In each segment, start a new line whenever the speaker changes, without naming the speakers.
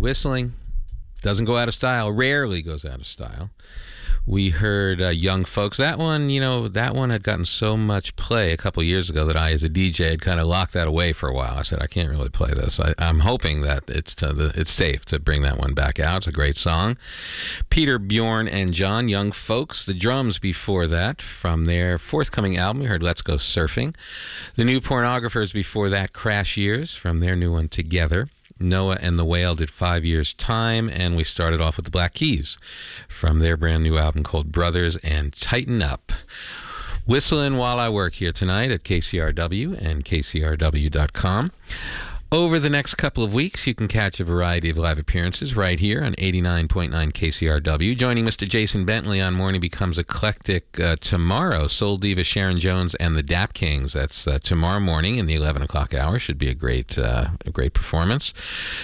Whistling doesn't go out of style, rarely goes out of style. We heard Young Folks. That one, that one had gotten so much play a couple years ago that I, as a DJ, had kind of locked that away for a while. I said, I can't really play this. I'm hoping that it's safe to bring that one back out. It's a great song. Peter, Bjorn, and John, Young Folks. The drums before that, from their forthcoming album, we heard Let's Go Surfing. The New Pornographers before that, Crash Years, from their new one, Together. Noah and the Whale did 5 Years' Time, and we started off with the Black Keys from their brand new album called Brothers and Tighten Up. Whistling while I work here tonight at KCRW and KCRW.com. Over the next couple of weeks, you can catch a variety of live appearances right here on 89.9 KCRW. Joining Mr. Jason Bentley on Morning Becomes Eclectic tomorrow, Soul Diva Sharon Jones and the Dap Kings. That's tomorrow morning in the 11 o'clock hour. Should be a great performance.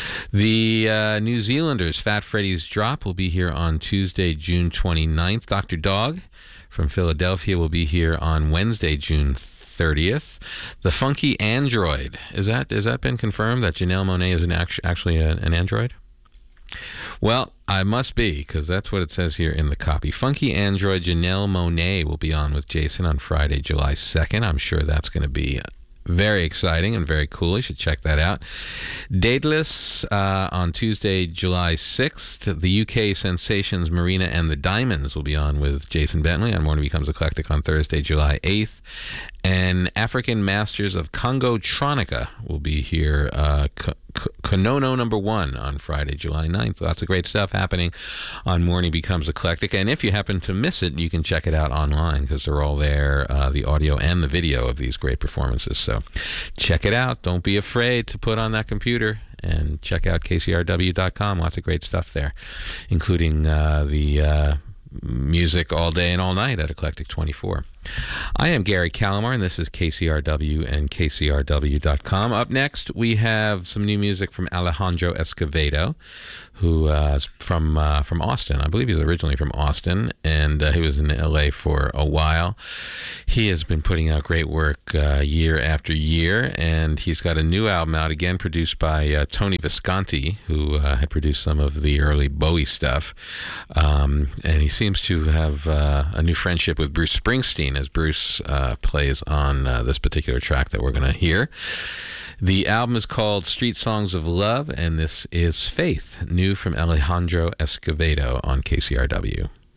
The New Zealanders, Fat Freddy's Drop, will be here on Tuesday, June 29th. Dr. Dog from Philadelphia will be here on Wednesday, June 30th. The Funky Android. Has that been confirmed that Janelle Monáe is actually an android? Well, I must be, because that's what it says here in the copy. Funky Android Janelle Monáe will be on with Jason on Friday, July 2nd. I'm sure that's going to be very exciting and very cool. You should check that out. Daedalus on Tuesday, July 6th. The UK Sensations Marina and the Diamonds will be on with Jason Bentley on Morning Becomes Eclectic on Thursday, July 8th. And African Masters of Congo Tronica will be here, Konono number 1 on Friday, July 9th. Lots of great stuff happening on Morning Becomes Eclectic. And if you happen to miss it, you can check it out online because they're all there, the audio and the video of these great performances. So check it out. Don't be afraid to put on that computer and check out KCRW.com. Lots of great stuff there, including the music all day and all night at Eclectic 24. I am Gary Calamar, and this is KCRW and KCRW.com. Up next, we have some new music from Alejandro Escovedo, who is from Austin. I believe he's originally from Austin, and he was in L.A. for a while. He has been putting out great work year after year, and he's got a new album out, again produced by Tony Visconti, who had produced some of the early Bowie stuff. And he seems to have a new friendship with Bruce Springsteen, as Bruce plays on this particular track that we're going to hear. The album is called Street Songs of Love, and this is Faith, new from Alejandro Escovedo on KCRW.